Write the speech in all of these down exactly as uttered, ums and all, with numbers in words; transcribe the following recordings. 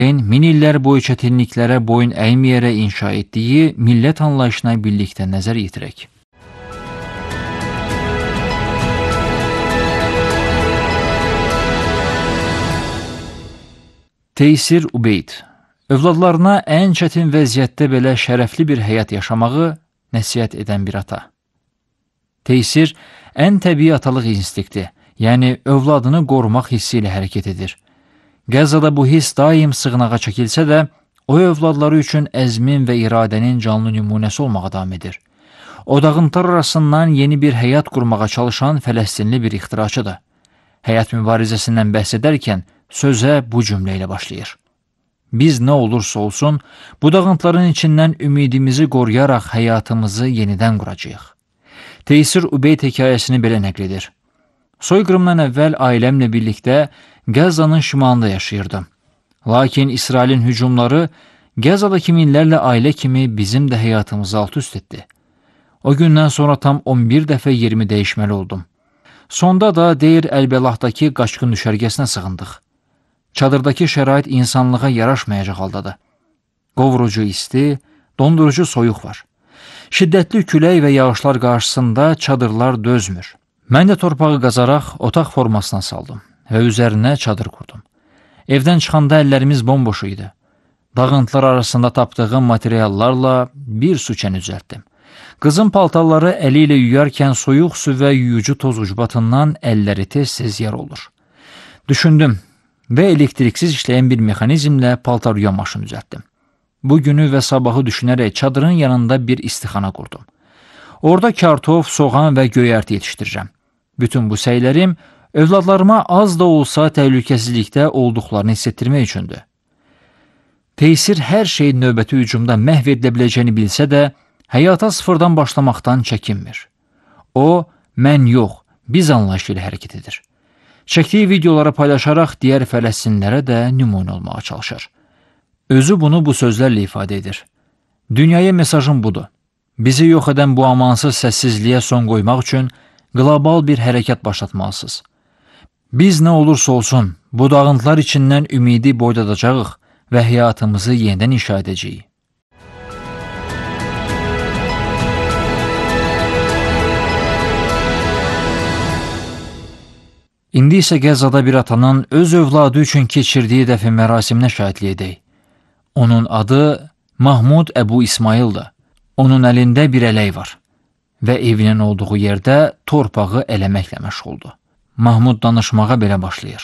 min illər boyu çətinliklərə boyun əyməyərək inşa etdiyi millət anlayışına birlikdə nəzər yetirək. Teysir Ubeyd övladlarına ən çətin vəziyyətdə belə şərəfli bir həyat yaşamağı nəsihət edən bir ata. Teysir ən təbii atalıq instinkti, yəni övladını qorumaq hissi ilə hərəkət edir. Qəzzada bu his daim sığınağa çəkilsə də, o övladları üçün əzmin və iradənin canlı nümunəsi olmağa davam edir. O dağıntılar arasından yeni bir həyat qurmağa çalışan Fələstinli bir ixtiraçıdır. Həyat mübarizəsindən bəhs edərkən sözə bu cümlə ilə başlayır. Biz nə olursa olsun, bu dağıntıların içindən ümidimizi qoruyaraq həyatımızı yenidən quracağıq. Teysir Ubeyd hekayəsini belə nəql edir. Soyqırımdan əvvəl ailəmlə birlikdə Qəzzanın şimalında yaşayırdım. Lakin İsrailin hücumları Qəzzadakı minlərlə ailə kimi bizim də həyatımızı alt-üst etdi. O gündən sonra tam on bir dəfə yerimi dəyişməli oldum. Sonda da Deyr Əlbəlah'dakı qaçqın düşərgəsinə sığındıq. Çadırdakı şərait insanlığa yaraşmayacaq haldadır. Qovurucu isti, dondurucu soyuq var. Şiddətli külək və yağışlar qarşısında çadırlar dözmür. Mən də torpağı qazaraq otaq formasına saldım və üzərinə çadır qurdum. Evdən çıxanda əllərimiz bomboş idi. Dağıntılar arasında tapdığım materiallarla bir su kəni düzəltdim. Qızın paltarları əli ilə yuyarkən soyuq su və yuyucu toz ucbatından əlləri tez-tez yar olur. Düşündüm və elektriksiz işləyən bir mexanizmlə paltar yuyan maşını düzəltdim. Bu günü və sabahı düşünərək çadırın yanında bir istixana qurdum. Orada kartof, soğan və göyərti yetişdirirəm. Bütün bu səylərim övladlarıma az da olsa təhlükəsizlikdə olduqlarını hiss etdirmək üçündür. Teysir hər şeyin növbəti hücumda məhv edilə biləcəyini bilsə də, həyata sıfırdan başlamaqdan çəkinmir. O, mən yox, biz anlayışı ilə hərəkət edir. Çəkdiyi videoları paylaşaraq digər Fələstinlilərə də nümunə olmağa çalışır. Özü bunu bu sözlərlə ifadə edir. Dünyaya mesajım budur. Bizi yox edən bu amansız səssizliyə son qoymaq üçün qlobal bir hərəkat başlatmalısınız. Biz nə olursa olsun, bu dağıntılar içindən ümidi boydadacağıq və həyatımızı yenidən inşa edəcəyik. İndi isə Qəzzada bir atanın öz övladı üçün keçirdiyi dəfn mərasiminə şahidlik edək. Onun adı Mahmud Əbu İsmaildir. Onun əlində bir ələk var və evinin olduğu yerdə torpağı eləməklə məşğuldur. Mahmud danışmağa belə başlayır.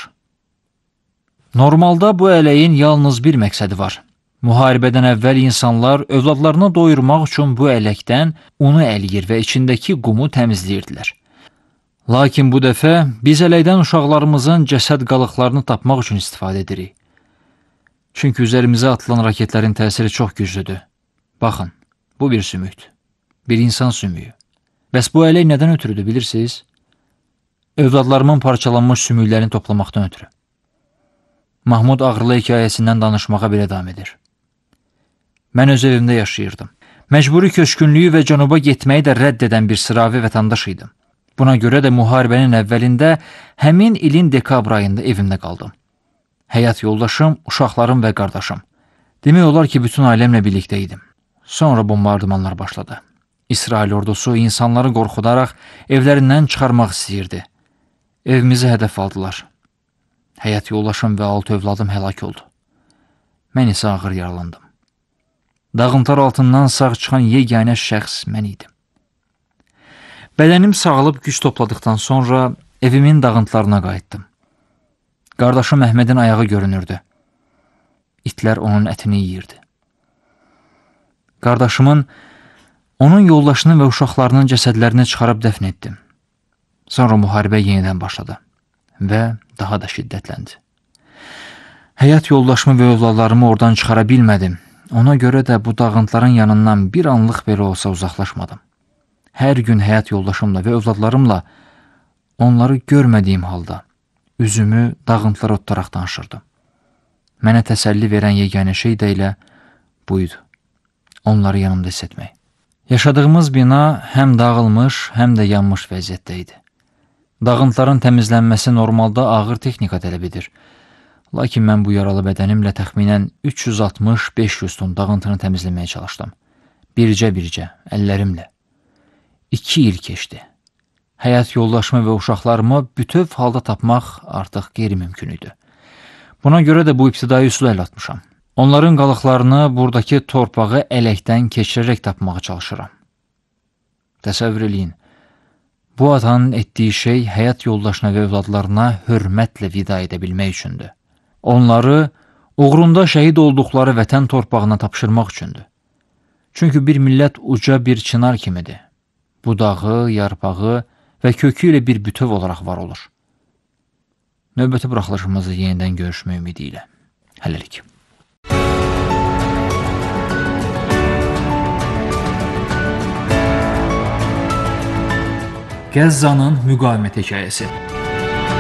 Normalda bu ələyin yalnız bir məqsədi var. Müharibədən əvvəl insanlar övladlarını doyurmaq üçün bu ələkdən unu əliyir və içindəki qumu təmizləyirdilər. Lakin bu dəfə biz ələkdən uşaqlarımızın cəsəd qalıqlarını tapmaq üçün istifadə edirik. Çünki üzərimizə atılan raketlərin təsiri çox güclüdür. Baxın, bu bir sümükdür. Bir insan sümüyü. Bəs bu ələk nədən ötürüdür, bilirsiniz? Övladlarımın parçalanmış sümüklərini toplamaqdan ötürü. Mahmud ağrılı hekayəsindən danışmağa belə davam edir. Mən öz evimdə yaşayırdım. Məcburi köçkünlüyü və cənuba getməyi də rədd edən bir sıravi vətəndaş idim. Buna görə də müharibənin əvvəlində həmin ilin dekabr ayında evimdə qaldım. Həyat yoldaşım, uşaqlarım və qardaşım. Demək olar ki, bütün ailəmlə birlikdə idim. Sonra bombardımanlar başladı. İsrail ordusu insanları qorxudaraq evlərindən çıxarmaq istəyirdi. Evimizi hədəf aldılar. Həyat yoldaşım və altı övladım həlak oldu. Mən isə ağır yaralandım. Dağıntılar altından sağ çıxan yeganə şəxs mən idim. Bədənim sağalıb güc topladıqdan sonra evimin dağıntılarına qayıtdım. Qardaşım Əhmədin ayağı görünürdü. İtlər onun ətini yeyirdi. Qardaşımın, onun yoldaşının və uşaqlarının cəsədlərini çıxarıb dəfn etdim. Sonra müharibə yenidən başladı və daha da şiddətləndi. Həyat yoldaşımı və övladlarımı oradan çıxara bilmədim. Ona görə də bu dağıntıların yanından bir anlıq belə olsa uzaqlaşmadım. Hər gün həyat yoldaşımla və övladlarımla onları görmədiyim halda üzümü dağıntılara tutaraq danışırdım. Mənə təsəlli verən yeganə şey də elə buydu. Onları yanımda hiss etmək. Yaşadığımız bina həm dağılmış, həm də yanmış vəziyyətdə idi. Dağıntıların təmizlənməsi normalda ağır texnika tələb edir. Lakin mən bu yaralı bədənimlə təxminən üç yüz altmış beş yüz ton dağıntını təmizləməyə çalışdım. Bircə-bircə, əllərimlə. İki il keçdi. Həyat yoldaşımı və uşaqlarımı bütöv halda tapmaq artıq qeyri-mümkün idi. Buna görə də bu ibtidai üsulu əl atmışam. Onların qalıqlarını buradakı torpağı ələkdən keçirərək tapmağa çalışıram. Təsəvvür eləyin, bu atanın etdiyi şey həyat yoldaşına və övladlarına hörmətlə vida edə bilmək üçündür. Onları uğrunda şəhid olduqları vətən torpağına tapşırmaq üçündür. Çünki bir millət uca bir çınar kimidir. Budağı, yarpağı və kökü ilə bir bütöv olaraq var olur. Növbəti buraxılışımızı yenidən görüşmək ümidi ilə. Hələlik. Qəzzanın müqavimət hekayəsi.